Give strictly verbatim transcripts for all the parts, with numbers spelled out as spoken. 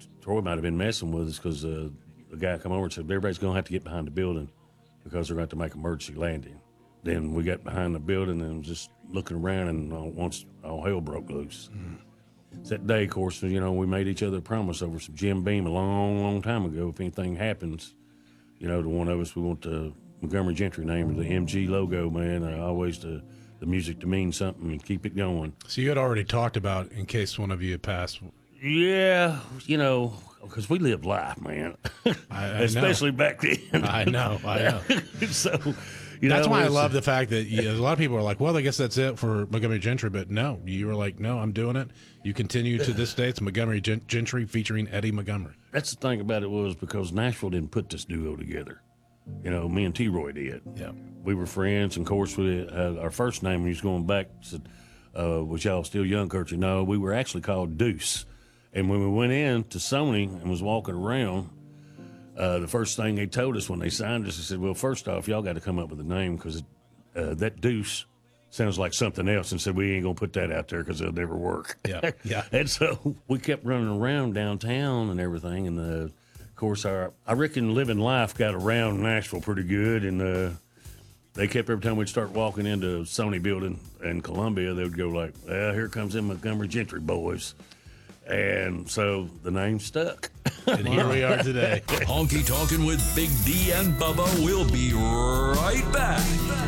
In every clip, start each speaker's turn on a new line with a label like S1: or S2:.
S1: Troy might have been messing with us because uh, the guy come over and said, everybody's going to have to get behind the building because they're going to have to make emergency landing. Then we got behind the building and was just looking around, and uh, once all hell broke loose. Mm. That day, of course, you know, we made each other a promise over some Jim Beam a long, long time ago. If anything happens, you know, to one of us, we want the Montgomery Gentry name or the M G logo, man. I always the, the music to mean something and keep it going.
S2: So you had already talked about in case one of you had passed.
S1: Yeah, you know, because we lived life, man.
S2: I, I
S1: Especially
S2: know.
S1: back then.
S2: I know, I know.
S1: so, you
S2: That's
S1: know,
S2: why I love the fact that you know, a lot of people are like, well, I guess that's it for Montgomery Gentry. But no, you were like, no, I'm doing it. You continue to this day. It's Montgomery Gentry featuring Eddie Montgomery.
S1: That's the thing about it was because Nashville didn't put this duo together. You know, me and T-Roy did.
S2: Yeah.
S1: We were friends, and of course, we, uh, our first name, when he was going back, said, uh, was y'all still young, Kurt? You know, we were actually called Deuce. And when we went in to Sony and was walking around, uh, the first thing they told us when they signed us, they said, well, first off, y'all got to come up with a name because uh, that Deuce sounds like something else, and said, we ain't going to put that out there because it'll never work.
S2: Yeah, yeah.
S1: And so we kept running around downtown and everything, and uh, of course, our I reckon Living Life got around Nashville pretty good, and uh, they kept every time we'd start walking into Sony building in Columbia, they would go like, well, here comes them Montgomery Gentry boys. And so the name stuck.
S2: And here we are today.
S3: Honky Talking with Big D and Bubba will be right back.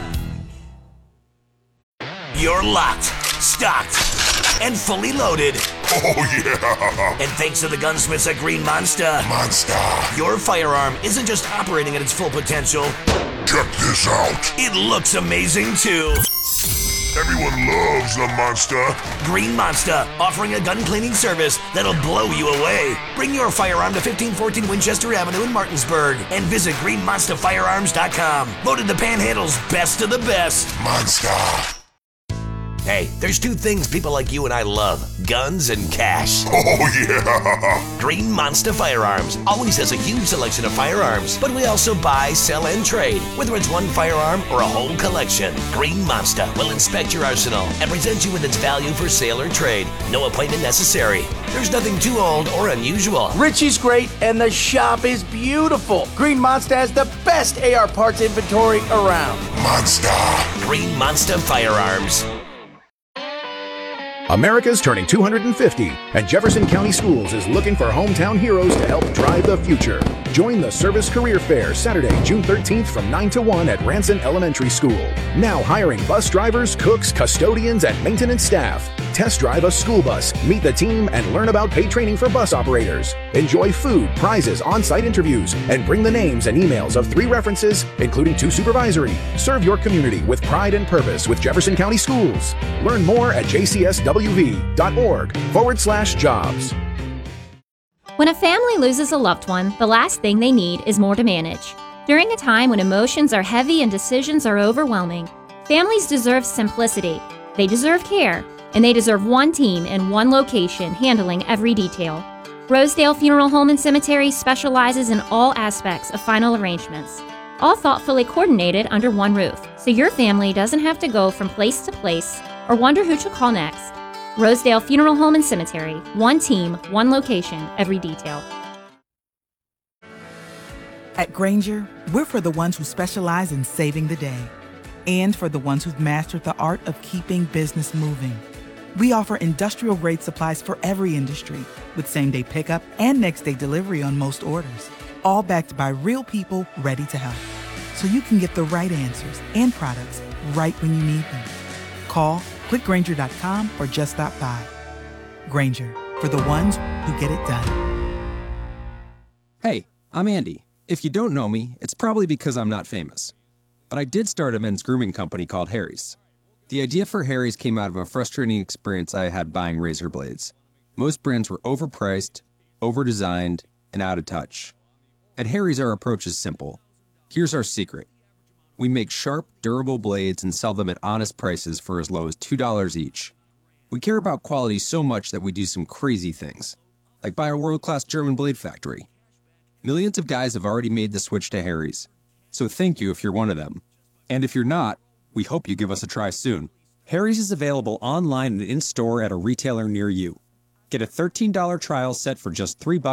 S4: You're locked, stocked, and fully loaded.
S5: Oh, yeah.
S4: And thanks to the gunsmiths at Green Monster,
S5: Monster.
S4: your firearm isn't just operating at its full potential.
S5: Check this out.
S4: It looks amazing, too.
S5: Everyone loves the Monster.
S4: Green Monster, offering a gun cleaning service that'll blow you away. Bring your firearm to fifteen fourteen Winchester Avenue in Martinsburg and visit green monster firearms dot com. Voted the Panhandle's best of the best.
S5: Monster.
S4: Hey, there's two things people like you and I love: guns and cash.
S5: Oh, yeah.
S4: Green Monster Firearms always has a huge selection of firearms, but we also buy, sell, and trade, whether it's one firearm or a whole collection. Green Monster will inspect your arsenal and present you with its value for sale or trade. No appointment necessary. There's nothing too old or unusual.
S6: Richie's great, and the shop is beautiful. Green Monster has the best A R parts inventory around.
S5: Monster.
S4: Green Monster Firearms.
S7: America's turning two hundred fifty, and Jefferson County Schools is looking for hometown heroes to help drive the future. Join the Service Career Fair Saturday, June thirteenth from nine to one at Ranson Elementary School. Now hiring bus drivers, cooks, custodians, and maintenance staff. Test drive a school bus, meet the team, and learn about paid training for bus operators. Enjoy food, prizes, on-site interviews, and bring the names and emails of three references, including two supervisory. Serve your community with pride and purpose with Jefferson County Schools. Learn more at j c s w v dot org forward slash jobs.
S8: When a family loses a loved one, the last thing they need is more to manage. During a time when emotions are heavy and decisions are overwhelming, families deserve simplicity, they deserve care, and they deserve one team in one location handling every detail. Rosedale Funeral Home and Cemetery specializes in all aspects of final arrangements, all thoughtfully coordinated under one roof, so your family doesn't have to go from place to place or wonder who to call next. Rosedale Funeral Home and Cemetery, one team, one location, every detail.
S9: At Grainger, we're for the ones who specialize in saving the day and for the ones who've mastered the art of keeping business moving. We offer industrial-grade supplies for every industry with same-day pickup and next-day delivery on most orders, all backed by real people ready to help. So you can get the right answers and products right when you need them. Call, click Grainger dot com, or just stop by. Grainger, for the ones who get it done.
S10: Hey, I'm Andy. If you don't know me, it's probably because I'm not famous. But I did start a men's grooming company called Harry's. The idea for Harry's came out of a frustrating experience I had buying razor blades. Most brands were overpriced, overdesigned, and out of touch. At Harry's, our approach is simple. Here's our secret. We make sharp, durable blades and sell them at honest prices for as low as two dollars each. We care about quality so much that we do some crazy things, like buy a world-class German blade factory. Millions of guys have already made the switch to Harry's, so thank you if you're one of them. And if you're not, we hope you give us a try soon. Harry's is available online and in-store at a retailer near you. Get a thirteen dollars trial set for just three bucks